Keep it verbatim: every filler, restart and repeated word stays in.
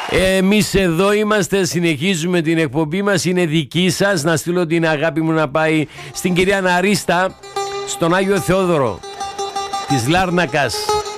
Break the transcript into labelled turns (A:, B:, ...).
A: Εμείς εδώ είμαστε, συνεχίζουμε την εκπομπή μας, είναι δική σας. Να στείλω την αγάπη μου να πάει στην κυρία Ναρίστα, στον Άγιο Θεόδωρο της Λάρνακας.